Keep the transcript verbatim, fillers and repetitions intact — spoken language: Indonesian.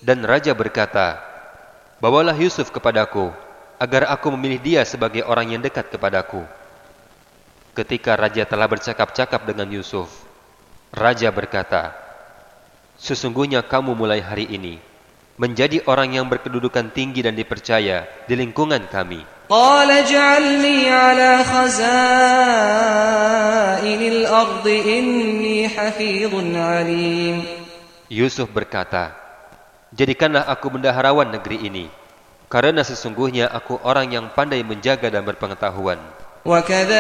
Dan raja berkata, bawalah Yusuf kepadaku, agar aku memilih dia sebagai orang yang dekat kepadaku. Ketika raja telah bercakap-cakap dengan Yusuf, raja berkata, sesungguhnya kamu mulai hari ini menjadi orang yang berkedudukan tinggi dan dipercaya di lingkungan kami. قال اجعلني على خزائن الأرض إني حفيظ عليم. Yusuf berkata, jadikanlah aku bendaharawan negeri ini, karena sesungguhnya aku orang yang pandai menjaga dan berpengetahuan.